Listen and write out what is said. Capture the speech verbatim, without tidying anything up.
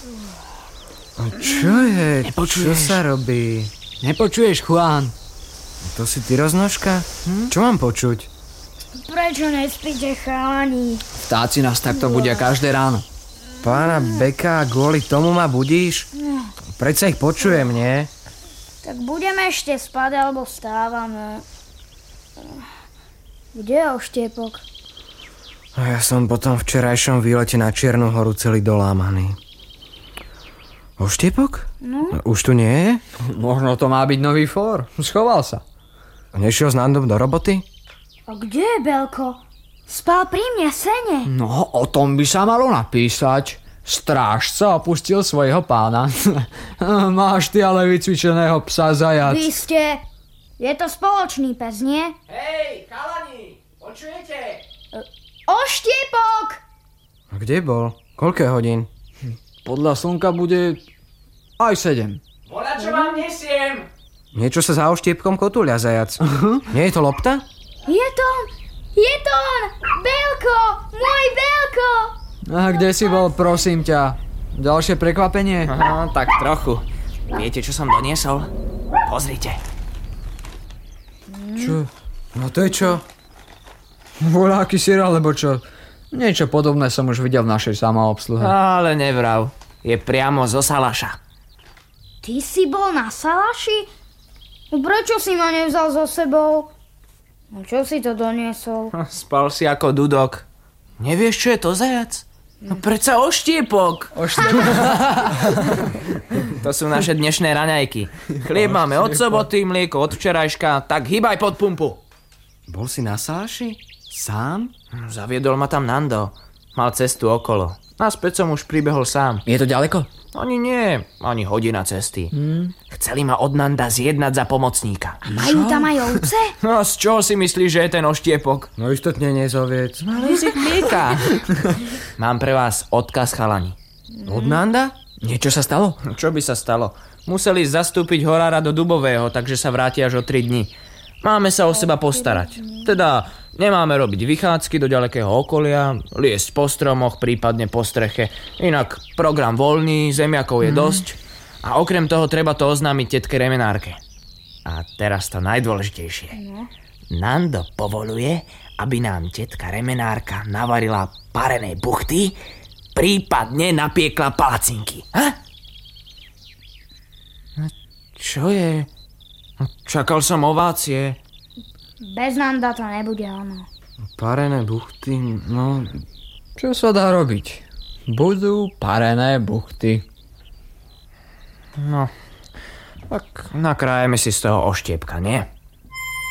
Čo je? Nepočuješ? Čo sa robí? Nepočuješ, Juan? To si ty roznožka? Hm? Čo mám počuť? Prečo nespíte, chalani? Vtáci nás takto budia každé ráno. Pána Beka, kvôli tomu ma budíš? Predsa ich počujem, nie? Tak budeme ešte spať, alebo vstávame. Kde je Oštiepok? A ja som po tom včerajšom výlete na Čiernu horu celý dolámaný. Oštiepok? No? Už tu nie je? Možno to má byť nový fór. Schoval sa. Nešiel s Nandom do roboty? A kde je Belko? Spal pri mne v sene. No, o tom by sa malo napísať. Strážca opustil svojho pána. Máš ty ale vycvičeného psa, zajac. Vy ste... Je to spoločný pes, nie? Hej, chalani, počujete? Oštiepok! A kde bol? Koľko hodín? Podľa slnka bude aj sedem. Voľa, čo vám nesiem? Niečo sa za Oštiepkom kotúľa, zajac. Nie je to lopta? Je to on! Je to on! Belko! Môj Belko! A kde si bol, prosím ťa? Ďalšie prekvapenie? Aha, tak trochu. Viete, čo som doniesol? Pozrite. Čo? No to je čo? Voľaký syr, alebo čo? Niečo podobné som už videl v našej samoobsluhe. Ale nevrav. Je priamo zo Salaša. Ty si bol na Salaši? Prečo si ma nevzal so sebou? No čo si to doniesol? Spal si ako dudok. Nevieš, čo je to, zajac? No predsa Oštiepok. Oštiepok. To sú naše dnešné raňajky. Chlieb máme od soboty, mlieko od včerajška, tak hýbaj pod pumpu. Bol si na Salaši? Sám? Zaviedol ma tam Nando. Mal cestu okolo. Naspäť som už pribehol sám. Je to ďaleko? Ani nie, ani hodina cesty. Hmm. Chceli ma od Nanda zjednať za pomocníka. A majú tam aj ovce? No z čoho si myslíš, že je ten Oštiepok? No istotne nezoviec. Ale si mlieka. Mám pre vás odkaz, chalani. Od Nanda? Niečo sa stalo? Čo by sa stalo? Museli zastúpiť horára do Dubového, takže sa vráti až o tri dni. Máme sa o seba postarať. Teda nemáme robiť vychádzky do ďalekého okolia, liesť po stromoch, prípadne po streche. Inak program voľný, zemiakov je dosť. A okrem toho treba to oznámiť tetke Remenárke. A teraz to najdôležitejšie. Nando povoluje, aby nám tetka Remenárka navarila parené buchty, prípadne napiekla palacinky. Ha? Čo je? Čakal som ovácie. Bez Nanda to nebude ono. Parené buchty, no... Čo sa dá robiť? Budú parené buchty. No, tak nakrájeme si z toho Oštiepka, nie?